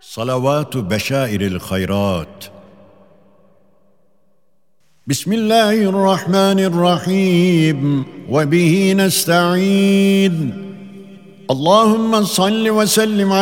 صلوات بشائر الخيرات. بسم الله الرحمن الرحيم، وبه نستعين. اللهم صل وسلم